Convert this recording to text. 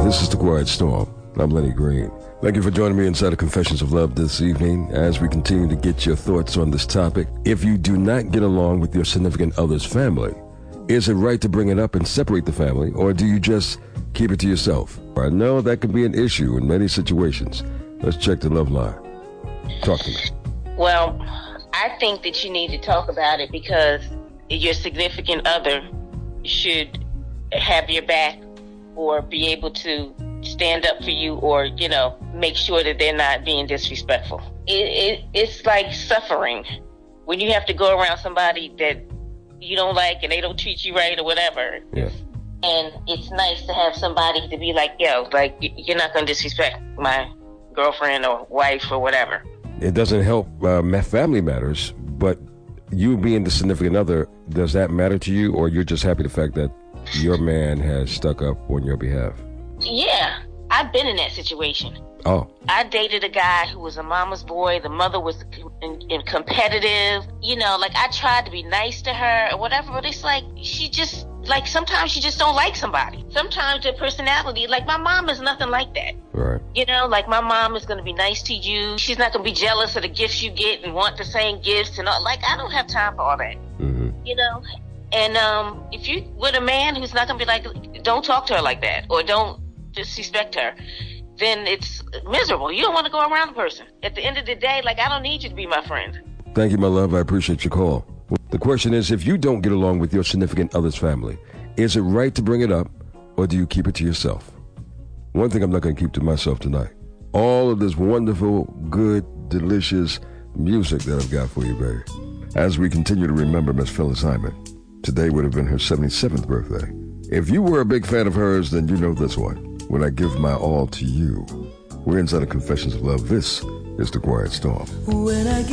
This is The Quiet Storm. I'm Lenny Green. Thank you for joining me inside of Confessions of Love this evening as we continue to get your thoughts on this topic. If you do not get along with your significant other's family, is it right to bring it up and separate the family, or do you just keep it to yourself? I know that can be an issue in many situations. Let's check the love line. Talk to me. Well, I think that you need to talk about it because your significant other should have your back or be able to stand up for you or, make sure that they're not being disrespectful. It's like suffering when you have to go around somebody that you don't like and they don't treat you right or whatever. Yeah. And it's nice to have somebody to be like, you're not going to disrespect my girlfriend or wife or whatever. It doesn't help family matters, but you being the significant other, does that matter to you, or you're just happy the fact that your man has stuck up on your behalf? Yeah, I've been in that situation. Oh. I dated a guy who was a mama's boy. The mother was competitive. I tried to be nice to her or whatever, but it's like she just, sometimes you just don't like somebody. Sometimes their personality, my mom is nothing like that. Right. My mom is going to be nice to you. She's not going to be jealous of the gifts you get and want the same gifts and all. I don't have time for all that. Mm-hmm. And if you with a man who's not going to be like, don't talk to her like that or don't disrespect her, then it's miserable. You don't want to go around the person. At the end of the day, I don't need you to be my friend. Thank you, my love. I appreciate your call. The question is, if you don't get along with your significant other's family, is it right to bring it up, or do you keep it to yourself? One thing I'm not going to keep to myself tonight. All of this wonderful, good, delicious music that I've got for you, baby. As we continue to remember Miss Phyllis Hyman, today would have been her 77th birthday. If you were a big fan of hers, then you know this one. When I give my all to you. We're inside of Confessions of Love. This is The Quiet Storm. When I give